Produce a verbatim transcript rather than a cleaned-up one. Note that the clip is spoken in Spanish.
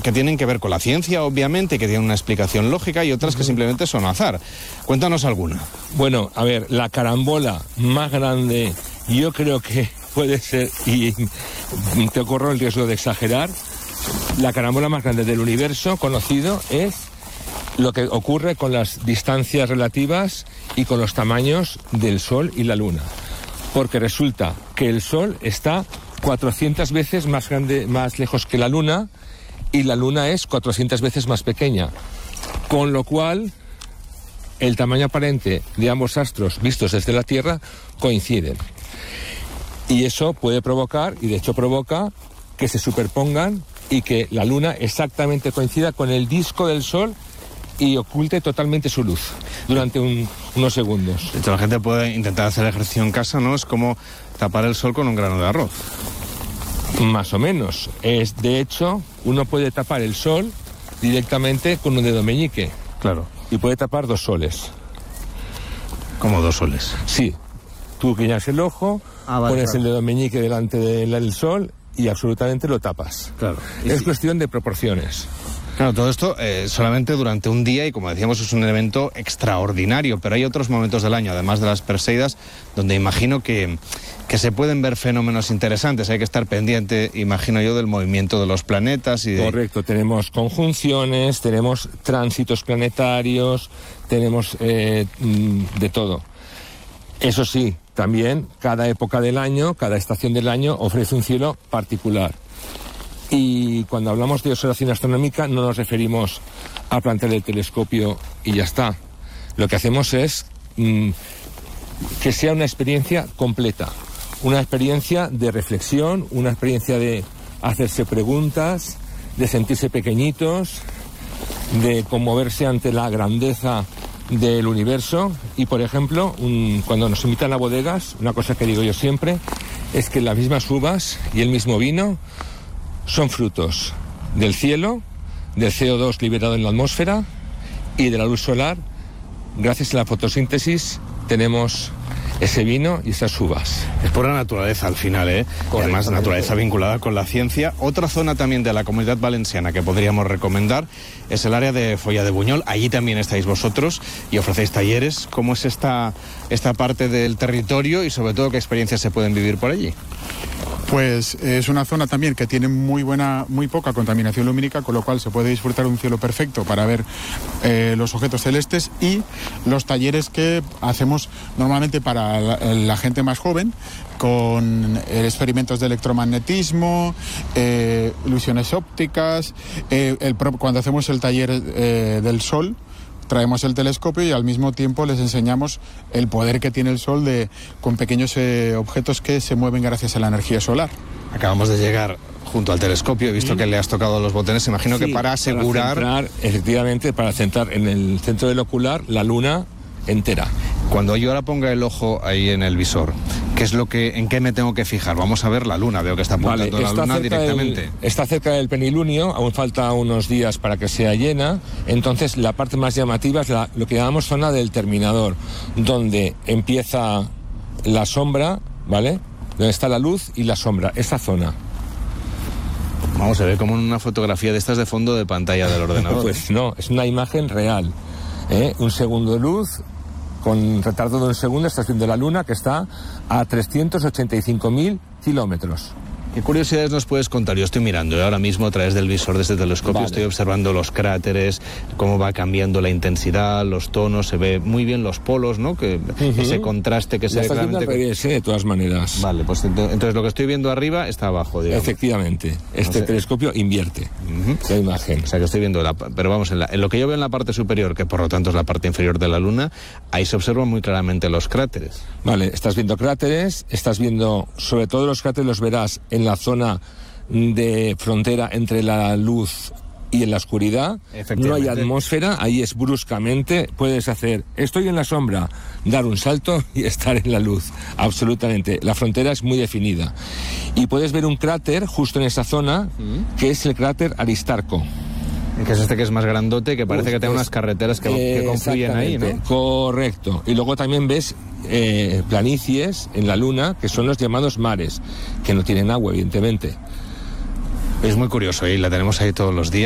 que tienen que ver con la ciencia, obviamente, que tienen una explicación lógica, y otras que simplemente son azar. Cuéntanos alguna. Bueno, a ver, la carambola más grande, yo creo que puede ser, y te corro el riesgo de exagerar, la carambola más grande del universo conocido es lo que ocurre con las distancias relativas y con los tamaños del Sol y la Luna. Porque resulta que el Sol está cuatrocientas veces más grande, más lejos que la Luna, y la Luna es cuatrocientas veces más pequeña. Con lo cual, el tamaño aparente de ambos astros vistos desde la Tierra coinciden. Y eso puede provocar, y de hecho provoca, que se superpongan y que la Luna exactamente coincida con el disco del Sol y oculte totalmente su luz durante un, unos segundos. De hecho, la gente puede intentar hacer ejercicio en casa, ¿no? Es como tapar el sol con un grano de arroz. Más o menos. Es, de hecho, uno puede tapar el sol directamente con un dedo meñique. Claro. Y puede tapar dos soles. ¿Cómo dos soles? Sí. Tú guiñas el ojo, ah, vale, pones claro. el dedo meñique delante del sol y absolutamente lo tapas. Claro. Es sí. cuestión de proporciones. Claro, todo esto eh, solamente durante un día, y como decíamos es un evento extraordinario, pero hay otros momentos del año, además de las Perseidas, donde imagino que, que se pueden ver fenómenos interesantes. Hay que estar pendiente, imagino yo, del movimiento de los planetas. Y de... Correcto, tenemos conjunciones, tenemos tránsitos planetarios, tenemos eh, de todo. Eso sí, también cada época del año, cada estación del año ofrece un cielo particular. Y cuando hablamos de observación astronómica no nos referimos a plantear el telescopio y ya está. Lo que hacemos es mmm, que sea una experiencia completa, una experiencia de reflexión, una experiencia de hacerse preguntas, de sentirse pequeñitos, de conmoverse ante la grandeza del universo. Y por ejemplo, un, cuando nos invitan a bodegas, una cosa que digo yo siempre es que las mismas uvas y el mismo vino son frutos del cielo, del C O dos liberado en la atmósfera y de la luz solar. Gracias a la fotosíntesis tenemos ese vino y esas uvas. Es pura naturaleza al final, ¿eh? Correcto. Además, naturaleza vinculada con la ciencia. Otra zona también de la Comunidad Valenciana que podríamos recomendar es el área de Folla de Buñol. Allí también estáis vosotros y ofrecéis talleres. ¿Cómo es esta, esta parte del territorio y sobre todo qué experiencias se pueden vivir por allí? Pues es una zona también que tiene muy buena, muy poca contaminación lumínica, con lo cual se puede disfrutar de un cielo perfecto para ver eh, los objetos celestes, y los talleres que hacemos normalmente para la, la gente más joven, con eh, experimentos de electromagnetismo, eh, ilusiones ópticas, eh, el, cuando hacemos el taller eh, del sol, traemos el telescopio y al mismo tiempo les enseñamos el poder que tiene el Sol de, con pequeños eh, objetos que se mueven gracias a la energía solar. Acabamos de llegar junto al telescopio, he visto ¿Mm? que le has tocado los botones, imagino sí, que para asegurar... Para centrar, efectivamente, para centrar en el centro del ocular la luna entera. Cuando yo ahora ponga el ojo ahí en el visor, ¿qué es lo que, en qué me tengo que fijar? Vamos a ver la luna, veo que está apuntando vale, está la luna directamente. Del, está cerca del penilunio, aún falta unos días para que sea llena, entonces la parte más llamativa es la, lo que llamamos zona del terminador, donde empieza la sombra, ¿vale? Donde está la luz y la sombra, esa zona. Vamos a ver como en una fotografía de estas de fondo de pantalla del ordenador. Pues no, es una imagen real, ¿eh? Un segundo de luz. Con retardo de un segundo estás viendo la luna, que está a trescientos ochenta y cinco mil kilómetros. ¿Qué curiosidades nos puedes contar? Yo estoy mirando ahora mismo a través del visor de este telescopio, vale. Estoy observando los cráteres, cómo va cambiando la intensidad, los tonos, se ve muy bien los polos, ¿no? Que uh-huh. Ese contraste que se ve claramente... Al revés, ¿eh? De todas maneras. Vale, pues entonces lo que estoy viendo arriba está abajo, digamos. Efectivamente, este no sé. telescopio invierte uh-huh. la imagen. O sea que estoy viendo, la, pero vamos, en, la, en lo que yo veo en la parte superior, que por lo tanto es la parte inferior de la luna, ahí se observan muy claramente los cráteres. Vale, estás viendo cráteres, estás viendo, sobre todo los cráteres los verás en la zona de frontera entre la luz y en la oscuridad. No hay atmósfera, ahí es bruscamente, puedes hacer, estoy en la sombra, dar un salto y estar en la luz, absolutamente. La frontera es muy definida. Y puedes ver un cráter justo en esa zona, ¿Mm? que es el cráter Aristarco. Que es este que es más grandote, que parece Uf, que tiene unas carreteras que, que confluyen ahí, ¿no? Correcto. Y luego también ves eh, planicies en la Luna, que son los llamados mares, que no tienen agua, evidentemente. Es muy curioso y la tenemos ahí todos los días.